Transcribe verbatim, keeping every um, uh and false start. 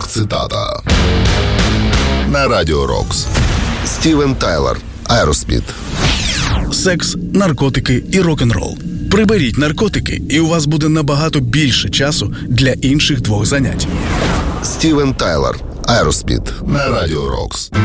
Рок-цитата. На Радіо Рокс. Стівен Тайлер, Aerosmith. Секс, наркотики і рок-н-рол. Приберіть наркотики, і у вас буде набагато більше часу для інших двох занять. Стівен Тайлер, Aerosmith. На Радіо Рокс.